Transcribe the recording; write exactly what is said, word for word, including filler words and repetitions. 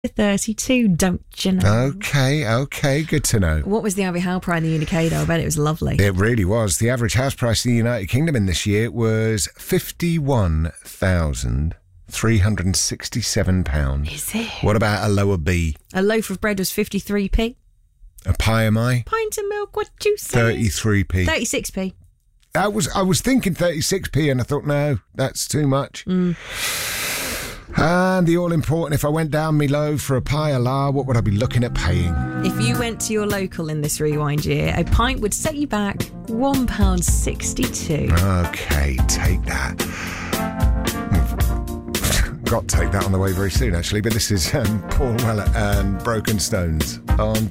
thirty-two, don't you know? Okay, okay, good to know. What was the average house price in the U K, though? I bet it was lovely. It really was. The average house price in the United Kingdom in this year was fifty-one thousand three hundred sixty-seven pounds. Is it? What about a lower B? A loaf of bread was fifty-three p. A pie, am I? Pint of milk, what do you say? thirty-three p. thirty-six p. I was I was thinking thirty-six p and I thought, no, that's too much. Mm. And the all-important, if I went down me low for a pie a la, what would I be looking at paying? If you went to your local in this rewind year, a pint would set you back one pound sixty-two. Okay, take that. Got to take that on the way very soon, actually. But this is um, Paul Weller and Broken Stones on